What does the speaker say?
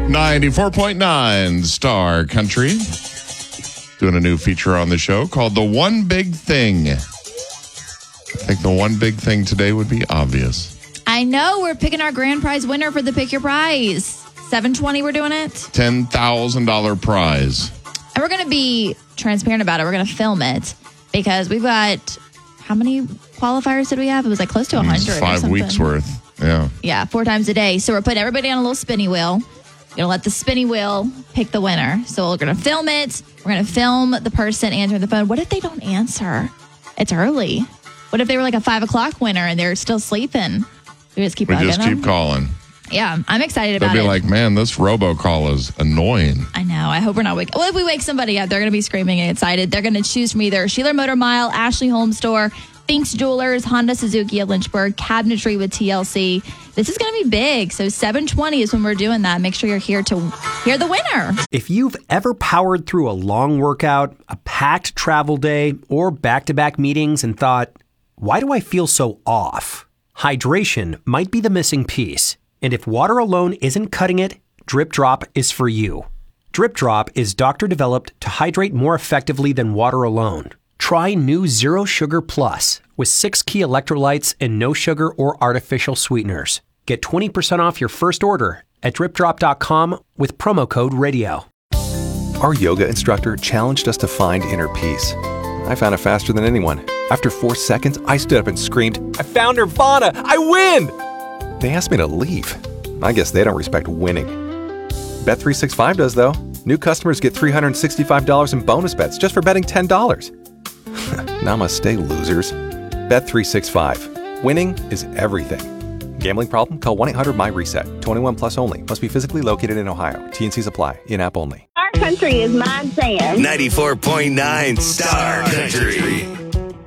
94.9 Star Country. Doing a new feature on the show called The One Big Thing. I think the one big thing today would be obvious. I know. We're picking our grand prize winner for the Pick Your Prize. 720 we're doing it. $10,000 prize. And we're going to be transparent about it. We're going to film it because we've got, how many qualifiers did we have? It was like close to 100 or 5 something. weeks worth. Yeah. Yeah, 4 times a day. So we're putting everybody on a little spinny wheel. We're going to let the spinny wheel pick the winner. So we're going to film it. We're going to film the person answering the phone. What if they don't answer? It's early. What if they were like a 5 o'clock winner and they're still sleeping? We just keep keep calling. Yeah, I'm excited about it. They'll be like, man, this robocall is annoying. I know. I hope we're not waking. Well, if we wake somebody up, they're going to be screaming and excited. They're going to choose from either Sheeler Motor Mile, Ashley Home Store, Finks Jewelers, Honda Suzuki of Lynchburg, Cabinetry with TLC. This is going to be big. So 7:20 is when we're doing that. Make sure you're here to hear the winner. If you've ever powered through a long workout, a packed travel day, or back-to-back meetings and thought, why do I feel so off? Hydration might be the missing piece. And if water alone isn't cutting it, Drip Drop is for you. Drip Drop is doctor-developed to hydrate more effectively than water alone. Try new Zero Sugar Plus with 6 key electrolytes and no sugar or artificial sweeteners. Get 20% off your first order at dripdrop.com with promo code RADIO. Our yoga instructor challenged us to find inner peace. I found it faster than anyone. After 4 seconds, I stood up and screamed, "I found Nirvana! I win!" They asked me to leave. I guess they don't respect winning. Bet365 does, though. New customers get $365 in bonus bets just for betting $10. Namaste, losers. Bet365. Winning is everything. Gambling problem? Call 1-800-MY-RESET. 21 plus only. Must be physically located in Ohio. T&Cs apply. In-app only. Star Country is my jam. 94.9 Star Country.